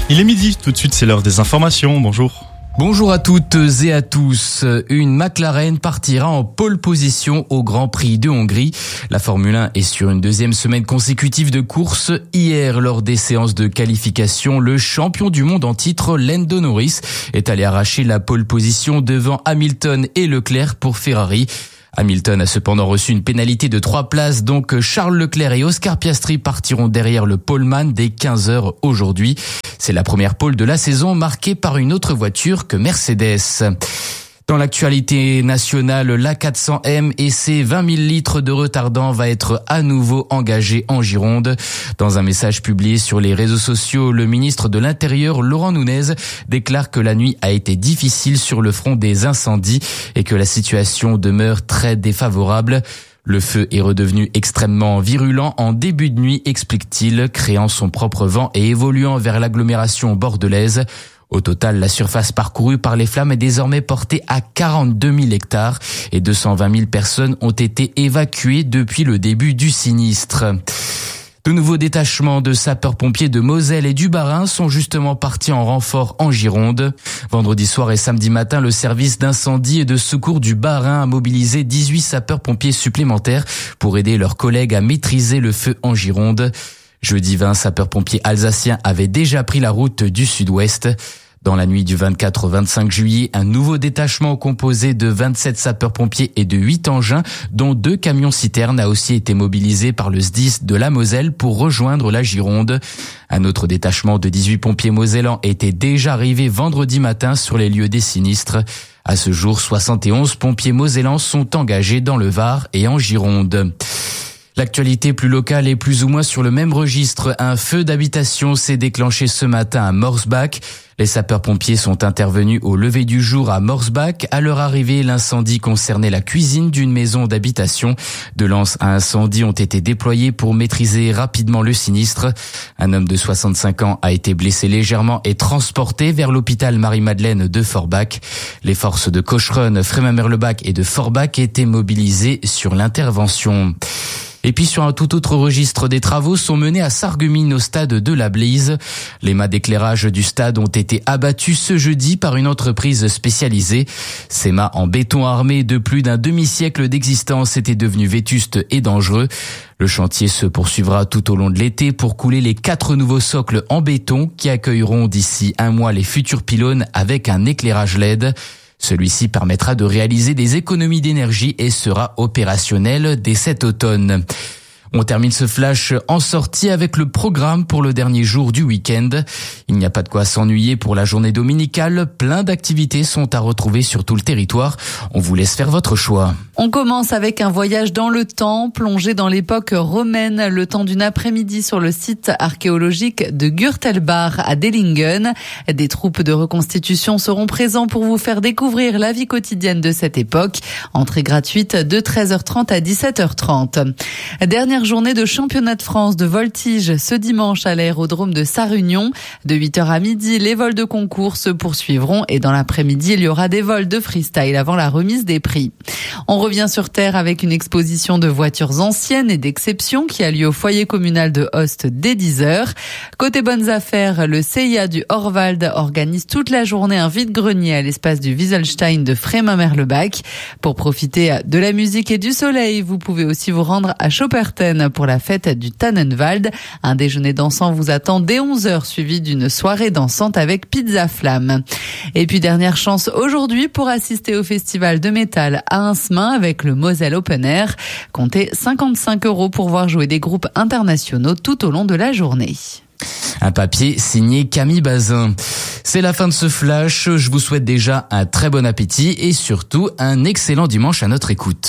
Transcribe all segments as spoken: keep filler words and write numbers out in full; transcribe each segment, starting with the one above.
Il est midi, tout de suite c'est l'heure des informations, bonjour. Bonjour à toutes et à tous. Une McLaren partira en pole position au Grand Prix de Hongrie. La Formule un est sur une deuxième semaine consécutive de course. Hier, lors des séances de qualification, le champion du monde en titre, Lando Norris, est allé arracher la pole position devant Hamilton et Leclerc pour Ferrari. Hamilton a cependant reçu une pénalité de trois places, donc Charles Leclerc et Oscar Piastri partiront derrière le poleman dès quinze heures aujourd'hui. C'est la première pole de la saison marquée par une autre voiture que Mercedes. Dans l'actualité nationale, l'A quatre cents M et ses vingt mille litres de retardant va être à nouveau engagé en Gironde. Dans un message publié sur les réseaux sociaux, le ministre de l'Intérieur, Laurent Nunez, déclare que la nuit a été difficile sur le front des incendies et que la situation demeure très défavorable. Le feu est redevenu extrêmement virulent en début de nuit, explique-t-il, créant son propre vent et évoluant vers l'agglomération bordelaise. Au total, la surface parcourue par les flammes est désormais portée à quarante-deux mille hectares et deux cent vingt mille personnes ont été évacuées depuis le début du sinistre. De nouveaux détachements de sapeurs-pompiers de Moselle et du Bas-Rhin sont justement partis en renfort en Gironde. Vendredi soir et samedi matin, le service d'incendie et de secours du Bas-Rhin a mobilisé dix-huit sapeurs-pompiers supplémentaires pour aider leurs collègues à maîtriser le feu en Gironde. Jeudi, vingt sapeurs-pompiers alsaciens avaient déjà pris la route du sud-ouest. Dans la nuit du vingt-quatre au vingt-cinq juillet, un nouveau détachement composé de vingt-sept sapeurs-pompiers et de huit engins, dont deux camions-citernes, a aussi été mobilisé par le S D I S de la Moselle pour rejoindre la Gironde. Un autre détachement de dix-huit pompiers mosellans était déjà arrivé vendredi matin sur les lieux des sinistres. À ce jour, soixante et onze pompiers mosellans sont engagés dans le Var et en Gironde. L'actualité plus locale est plus ou moins sur le même registre. Un feu d'habitation s'est déclenché ce matin à Morsbach. Les sapeurs-pompiers sont intervenus au lever du jour à Morsbach. À leur arrivée, l'incendie concernait la cuisine d'une maison d'habitation. Deux lances à incendie ont été déployées pour maîtriser rapidement le sinistre. Un homme de soixante-cinq ans a été blessé légèrement et transporté vers l'hôpital Marie-Madeleine de Forbach. Les forces de Cocheronne, Frémin-Merlebach et de Forbach étaient mobilisées sur l'intervention. Et puis sur un tout autre registre, des travaux sont menés à Sarreguemines au stade de la Blaise. Les mâts d'éclairage du stade ont été abattus ce jeudi par une entreprise spécialisée. Ces mâts en béton armé de plus d'un demi-siècle d'existence étaient devenus vétustes et dangereux. Le chantier se poursuivra tout au long de l'été pour couler les quatre nouveaux socles en béton qui accueilleront d'ici un mois les futurs pylônes avec un éclairage L E D. Celui-ci permettra de réaliser des économies d'énergie et sera opérationnel dès cet automne. On termine ce flash en sortie avec le programme pour le dernier jour du week-end. Il n'y a pas de quoi s'ennuyer pour la journée dominicale. Plein d'activités sont à retrouver sur tout le territoire. On vous laisse faire votre choix. On commence avec un voyage dans le temps, plongé dans l'époque romaine, le temps d'une après-midi sur le site archéologique de Gürtelbach à Dellingen. Des troupes de reconstitution seront présents pour vous faire découvrir la vie quotidienne de cette époque. Entrée gratuite de treize heures trente à dix-sept heures trente. Dernière journée de championnat de France de voltige ce dimanche à l'aérodrome de Sarre-Union. De huit heures à midi, les vols de concours se poursuivront et dans l'après-midi, il y aura des vols de freestyle avant la remise des prix. On revient sur Terre avec une exposition de voitures anciennes et d'exception qui a lieu au foyer communal de Host dès dix heures. Côté bonnes affaires, le C I A du Orwald organise toute la journée un vide-grenier à l'espace du Wieselstein de Frémin-Merlebach. Pour profiter de la musique et du soleil, vous pouvez aussi vous rendre à Schopperten pour la fête du Tannenwald. Un déjeuner dansant vous attend dès onze heures, suivi d'une soirée dansante avec pizza flamme. Et puis dernière chance aujourd'hui pour assister au festival de métal à Hinsmain avec le Moselle Open Air. Comptez cinquante-cinq euros pour voir jouer des groupes internationaux tout au long de la journée. Un papier signé Camille Bazin. C'est la fin de ce flash. Je vous souhaite déjà un très bon appétit et surtout un excellent dimanche à notre écoute.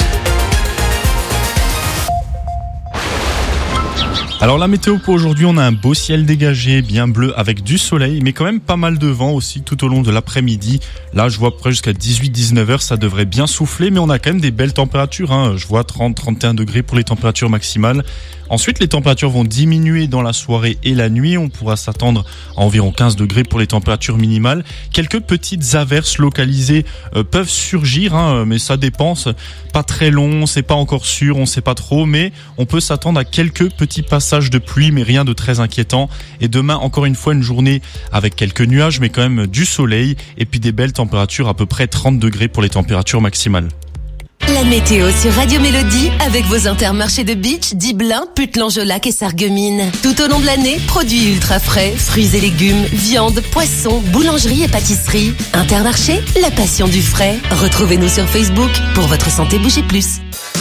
Alors la météo pour aujourd'hui, on a un beau ciel dégagé, bien bleu avec du soleil, mais quand même pas mal de vent aussi tout au long de l'après-midi. Là, je vois à peu près jusqu'à dix-huit à dix-neuf heures, ça devrait bien souffler, mais on a quand même des belles températures, hein. Je vois trente à trente et un degrés pour les températures maximales. Ensuite, les températures vont diminuer dans la soirée et la nuit. On pourra s'attendre à environ quinze degrés pour les températures minimales. Quelques petites averses localisées euh, peuvent surgir, hein, mais ça dépend. C'est pas très long, c'est pas encore sûr, on sait pas trop, mais on peut s'attendre à quelques petits passages passage de pluie, mais rien de très inquiétant. Et demain, encore une fois, une journée avec quelques nuages, mais quand même du soleil. Et puis des belles températures, à peu près trente degrés pour les températures maximales. La météo sur Radio Mélodie avec vos Intermarchés de Beach, Diblin, Putlan-Jolac et Sarreguemines. Tout au long de l'année, produits ultra frais, fruits et légumes, viande, poissons, boulangerie et pâtisserie. Intermarché, la passion du frais. Retrouvez-nous sur Facebook. Pour votre santé, bougez plus.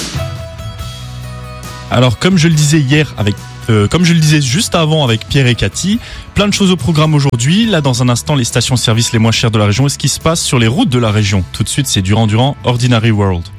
Alors, comme je le disais hier avec Euh, comme je le disais juste avant avec Pierre et Cathy, plein de choses au programme aujourd'hui. Là, dans un instant, les stations-service les moins chères de la région et ce qui se passe sur les routes de la région. Tout de suite, c'est Durand Durand, Ordinary World.